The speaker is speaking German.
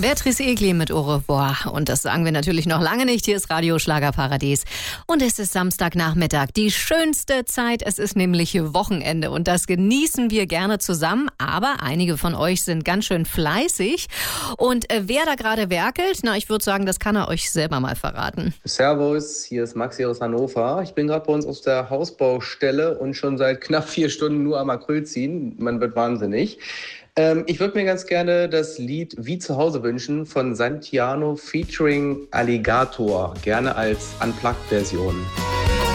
Beatrice Egli mit Au revoir. Und das sagen wir natürlich noch lange nicht. Hier ist Radio Schlagerparadies. Und es ist Samstagnachmittag. Die schönste Zeit. Es ist nämlich Wochenende. Und das genießen wir gerne zusammen. Aber einige von euch sind ganz schön fleißig. Und wer da gerade werkelt, na, ich würde sagen, das kann er euch selber mal verraten. Servus, hier ist Maxi aus Hannover. Ich bin gerade bei uns auf der Hausbaustelle und schon seit knapp 4 Stunden nur am Acryl ziehen. Man wird wahnsinnig. Ich würde mir ganz gerne das Lied Wie zu Hause wünschen von Santiano featuring Alligator, gerne als Unplugged-Version.